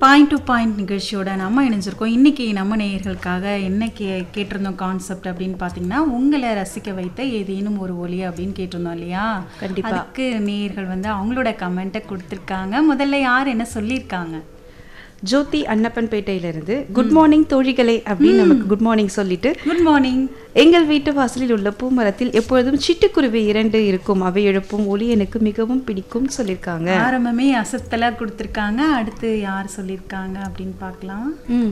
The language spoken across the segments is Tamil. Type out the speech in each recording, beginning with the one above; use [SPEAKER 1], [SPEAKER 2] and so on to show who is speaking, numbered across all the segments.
[SPEAKER 1] பாயிண்ட் டு பாயிண்ட் நிகழ்ச்சியோட நம்ம இணைஞ்சிருக்கோம். இன்றைக்கி நம்ம நேயர்களுக்காக என்ன கேட்டிருந்தோம் கான்செப்ட் அப்படின்னு பார்த்தீங்கன்னா, உங்களை ரசிக்க வைத்த ஏதேனும் ஒரு ஒலி அப்படின்னு கேட்டிருந்தோம் இல்லையா?
[SPEAKER 2] கண்டிப்பாக.
[SPEAKER 1] அதுக்கு நேயர்கள் வந்து அவங்களோட கமெண்ட்டை கொடுத்துருக்காங்க. முதல்ல யார் என்ன சொல்லியிருக்காங்க?
[SPEAKER 2] ஜோதி அன்னப்பன்பேட்டையிலிருந்து குட் மார்னிங் தோழிகளே அப்படின்னு நமக்கு குட் மார்னிங் சொல்லிட்டு,
[SPEAKER 1] குட் மார்னிங்.
[SPEAKER 2] எங்கள் வீட்டு வாசலில் உள்ள பூமரத்தில் எப்பொழுதும் சிட்டுக்குருவி 2 இருக்கும், அவை எழுப்பும் ஒலி எனக்கு மிகவும் பிடிக்கும் சொல்லியிருக்காங்க.
[SPEAKER 1] ஆரம்பமே அசத்தலாக கொடுத்துருக்காங்க. அடுத்து யார் சொல்லியிருக்காங்க அப்படின்னு பார்க்கலாம்.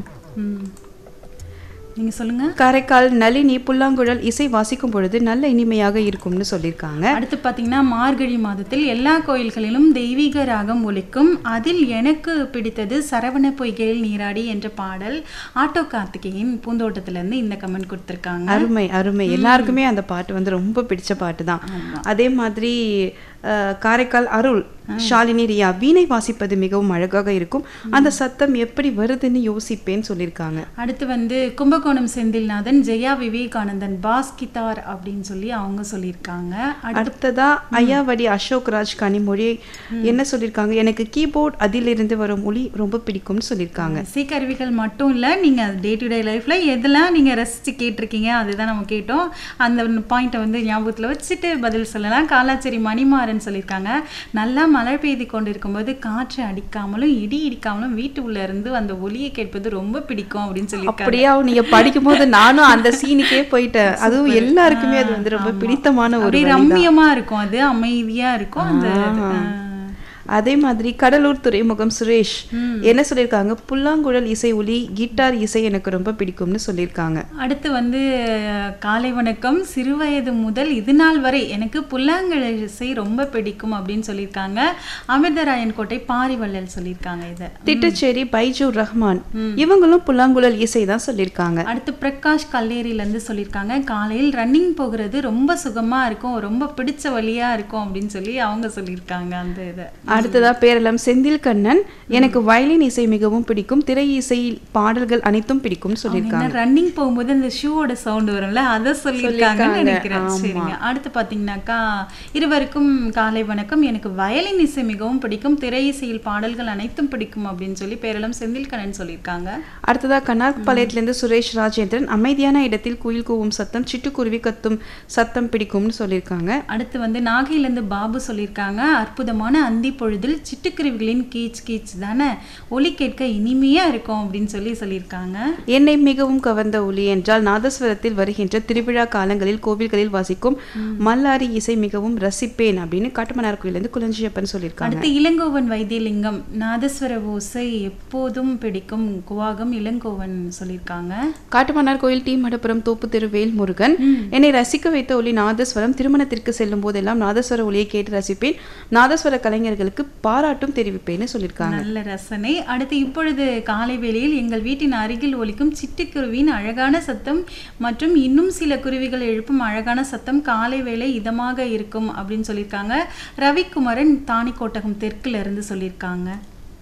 [SPEAKER 1] நீங்கள் சொல்லுங்கள்.
[SPEAKER 2] காரைக்கால் நளினி புல்லாங்குழல் இசை வாசிக்கும் பொழுது நல்ல இனிமையாக இருக்கும்னு சொல்லியிருக்காங்க.
[SPEAKER 1] அடுத்து பார்த்தீங்கன்னா, மார்கழி மாதத்தில் எல்லா கோயில்களிலும் தெய்வீக ராகம் ஒலிக்கும், அதில் எனக்கு பிடித்தது சரவண பொய்கையில் நீராடி என்ற பாடல். ஆட்டோ கார்த்திகேயன் பூந்தோட்டத்திலேருந்து இந்த கமெண்ட் கொடுத்துருக்காங்க.
[SPEAKER 2] அருமை அருமை. எல்லாருக்குமே அந்த பாட்டு வந்து ரொம்ப பிடிச்ச பாட்டு தான். அதே மாதிரி காரைக்கால் அருள் ஷாலினி ரியா வீணை வாசிப்பது மிகவும் அழகாக இருக்கும், அந்த சத்தம் எப்படி வருதுன்னு யோசிப்பேன்னு சொல்லியிருக்காங்க.
[SPEAKER 1] அடுத்து வந்து கும்பகோணம் செந்தில்நாதன் ஜெயா விவேகானந்தன் பாஸ் கிதார் அப்படின்னு சொல்லி அவங்க சொல்லியிருக்காங்க.
[SPEAKER 2] அடுத்ததா ஐயாவடி அசோக் ராஜ் கனிமொழி என்ன சொல்லியிருக்காங்க, எனக்கு கீபோர்ட் அதிலிருந்து வரும் ஒலி ரொம்ப பிடிக்கும்னு சொல்லியிருக்காங்க.
[SPEAKER 1] இசைக்கருவிகள் மட்டும் இல்லை, நீங்கள் டே டு டே லைஃப்பில் எதெல்லாம் நீங்கள் ரசித்து கேட்டிருக்கீங்க அதுதான் நம்ம கேட்டோம். அந்த பாயிண்ட்டை வந்து ஞாபகத்தில் வச்சுட்டு பதில் சொல்லலாம். காலாச்சேரி மணிமாறன் சொல்லியிருக்காங்க, நல்லா மழை பெய்து கொண்டு இருக்கும்போது காற்று அடிக்காமலும் இடி இடிக்காமலும் வீட்டு உள்ள இருந்து அந்த ஒலியை கேட்பது ரொம்ப பிடிக்கும் அப்படின்னு சொல்லியிருக்காங்க.
[SPEAKER 2] அப்படியே நீங்க படிக்கும் போது நானும் அந்த சீனுக்கே போயிட்டேன். அதுவும் எல்லாருக்குமே அது வந்து ரொம்ப பிடித்தமான ஒரு
[SPEAKER 1] ரம்மியமா இருக்கும், அது அமைதியா இருக்கும். அந்த
[SPEAKER 2] அதே மாதிரி கடலூர் துறைமுகம் சுரேஷ் என்ன சொல்லியிருக்காங்க, புல்லாங்குழல் இசை ஒலி கிட்டார் இசை எனக்கு ரொம்ப பிடிக்கும்னு சொல்லியிருக்காங்க.
[SPEAKER 1] அடுத்து வந்து காலை வணக்கம், சிறுவயது முதல் இது நாள் வரை எனக்கு புல்லாங்குழல் இசை ரொம்ப பிடிக்கும் அப்படின்னு சொல்லியிருக்காங்க. அமிர்தராயன் கோட்டை பாரிவள்ளல் சொல்லியிருக்காங்க. இதை
[SPEAKER 2] திட்டச்சேரி பைஜூர் ரஹ்மான் இவங்களும் புல்லாங்குழல் இசை தான் சொல்லியிருக்காங்க.
[SPEAKER 1] அடுத்து பிரகாஷ் கல்லேரியிலேருந்து சொல்லியிருக்காங்க, காலையில் ரன்னிங் போகிறது ரொம்ப சுகமா இருக்கும், ரொம்ப பிடிச்ச வழியா இருக்கும் அப்படின்னு சொல்லி அவங்க சொல்லியிருக்காங்க. அந்த இதை
[SPEAKER 2] அடுத்ததா பேரளம் செந்தில் கண்ணன் எனக்கு வயலின் இசை மிகவும் பிடிக்கும், திரை இசை பாடல்கள் அனைத்தும் பிடிக்கும் சொல்லியிருக்காங்க.
[SPEAKER 1] ரன்னிங் போகும்போது அந்த ஷூவோட சவுண்ட் வரும்ல, அதை சொல்லியிருக்காங்கன்னு நினைக்கிறேன். சரிங்க. அடுத்து பார்த்தீங்கன்னாக்கா, இருவருக்கும் காலை வணக்கம், எனக்கு வயலின் இசை மிகவும் பிடிக்கும், திரை இசையில் பாடல்கள் அனைத்தும் பிடிக்கும் அப்படின்னு சொல்லி பேரளம் செந்தில் கண்ணன் சொல்லியிருக்காங்க.
[SPEAKER 2] அடுத்ததா கனார்பாளையத்திலிருந்து சுரேஷ் ராஜேந்திரன் அமைதியான இடத்தில் குயில் கூவும் சத்தம் சிட்டுக்குருவி கத்தும் சத்தம் பிடிக்கும்னு சொல்லியிருக்காங்க.
[SPEAKER 1] அடுத்து வந்து நாகையிலேருந்து பாபு சொல்லியிருக்காங்க, அற்புதமான அந்தி பொழுதில் சிட்டுக்குருவிகளின் கீச் கீச் தானே ஒலி கேட்க இனிமையா இருக்கும் அப்படின்னு சொல்லியிருக்காங்க.
[SPEAKER 2] என்னை மிகவும் கவர்ந்த ஒலி என்றால் நாதஸ்வரத்தில் வருகின்ற திருவிழா காலங்களில் கோவில்களில் வாசிக்கும் மல்லாரி இசை மிகவும் ரசிப்பேன் அப்படின்னு காட்டுமன்னார் கோயிலிருந்து குலஞ்சியப்பன் சொல்லியிருக்காங்க.
[SPEAKER 1] அடுத்து இளங்கோவன் வைத்தியலிங்கம் நாதஸ்வர ஓசை எப்போதும் பிடிக்கும் குவாகம் இளங்கோவன் சொல்லியிருக்காங்க.
[SPEAKER 2] காட்டுமன்னார் கோயில் டி மடப்புரம் தோப்பு தெரு வேல் முருகன் என்னை ரசிக்க வைத்த ஒலி நாதஸ்வரம், திருமணத்திற்கு செல்லும் போதெல்லாம் நாதஸ்வர ஒலியை கேட்டு ரசிப்பேன், நாதஸ்வர கலைஞர்களுக்கு பாராட்டும் தெரிவிப்பேன்னு சொல்லியிருக்காங்க.
[SPEAKER 1] நல்ல ரசனை. அடுத்து இப்பொழுது காலை வேளையில் எங்கள் வீட்டின் அருகில் ஒலிக்கும் சிட்டுக்குருவியின் அழகான சத்தம் மற்றும் இன்னும் சில குருவிகள் எழுப்பும் அழகான சத்தம் காலை வேளை இதமாக இருக்கும் அப்படின்னு சொல்லியிருக்காங்க. ரவிக்குமரன் தாணிக்கோட்டகம் தெற்குல இருந்து சொல்லியிருக்காங்க.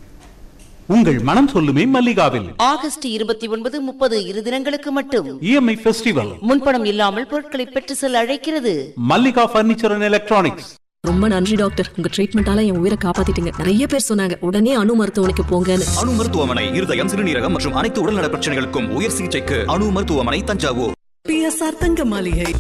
[SPEAKER 3] உங்கள் மனம் சொல்லுமே மல்லிகாவில்
[SPEAKER 4] ஆகஸ்ட் 29, 30 இரு தினங்களுக்கு மட்டும்
[SPEAKER 3] EMI ஃபெஸ்டிவல்
[SPEAKER 4] முன்பணம் இல்லாமல் பொருட்களை பெற்று செல்ல அழைக்கிறது
[SPEAKER 3] மல்லிகா பர்னிச்சர் அண்ட் எலக்ட்ரானிக்ஸ்.
[SPEAKER 5] ரொம்ப நன்றி டாக்டர், உங்க ட்ரீட்மெண்டால என் உயிரை காப்பாத்திட்டீங்க. நிறைய பேர் சொன்னாங்க உடனே அணு மருத்துவமனைக்கு போங்கன்னு.
[SPEAKER 6] அணு மருத்துவமனை இருதயம், சிறுநீரகம் மற்றும் அனைத்து உடல்நல பிரச்சனைகளுக்கும் உயர் சிகிச்சைக்கு அணு மருத்துவமனை, தஞ்சாவூர்.
[SPEAKER 5] PSR தங்க மாளிகை.